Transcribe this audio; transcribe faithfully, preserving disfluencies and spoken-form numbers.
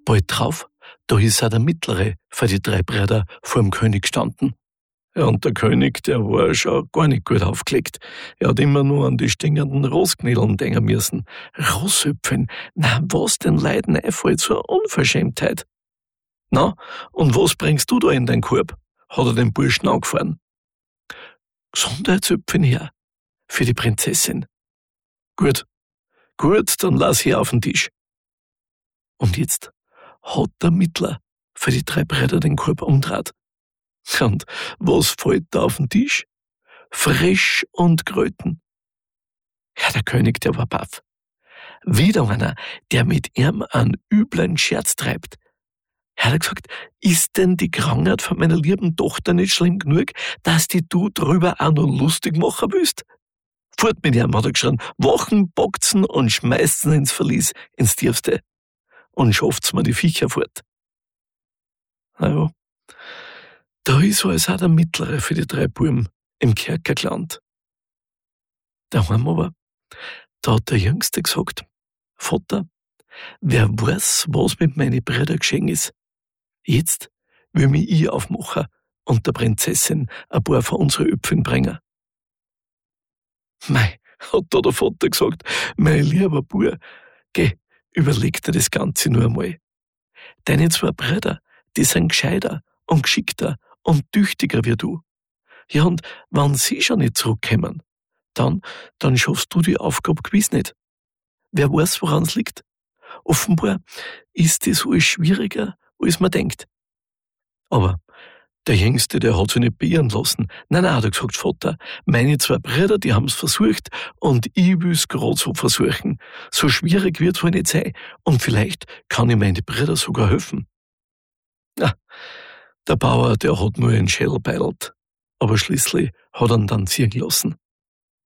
Bald drauf, da ist auch der Mittlere für die drei Brüder vor dem König gestanden. Ja, und der König, der war schon gar nicht gut aufgelegt. Er hat immer nur an die stinkenden Rossknädeln denken müssen. Rosshüpfen, na, was den Leuten einfällt, so eine Unverschämtheit. Na, und was bringst du da in deinen Korb? Hat er den Burschen angefahren. Gesundheitshüpfen her, für die Prinzessin. Gut, gut, dann lass hier auf den Tisch. Und jetzt hat der Mittler für die drei Brüder den Korb umdreht. Und was fällt da auf den Tisch? Frisch und Kröten. Ja, der König, der war baff. Wieder einer, der mit ihm einen üblen Scherz treibt. Er hat gesagt, ist denn die Krankheit von meiner lieben Tochter nicht schlimm genug, dass die du drüber auch noch lustig machen willst? Fort mit ihm, hat er geschrien, wachen, boxen und schmeißen ins Verlies, ins Tiefste. Und schafft's mir die Viecher fort. Na ja, da ist also auch der Mittlere für die drei Buben im Kerker gelandet. Daheim aber, da hat der Jüngste gesagt, Vater, wer weiß, was mit meinen Brüdern geschehen ist. Jetzt will mich ich aufmachen und der Prinzessin ein paar von unseren Öpfeln bringen. Mei, hat da der Vater gesagt, mein lieber Bub, geh, überleg dir das Ganze nur einmal. Deine zwei Brüder, die sind gescheiter und geschickter und tüchtiger wie du. Ja, und wenn sie schon nicht zurückkommen, dann, dann schaffst du die Aufgabe gewiss nicht. Wer weiß, woran es liegt? Offenbar ist das alles schwieriger, als man denkt. Aber der Jüngste, der hat sich nicht beirren lassen. Nein, nein, hat er gesagt, Vater, meine zwei Brüder, die haben's versucht und ich will's grad so versuchen. So schwierig wird's wohl nicht sein und vielleicht kann ich meine Brüder sogar helfen. Ja, der Bauer, der hat nur einen Schädel beidelt, aber schließlich hat er ihn dann ziehen lassen.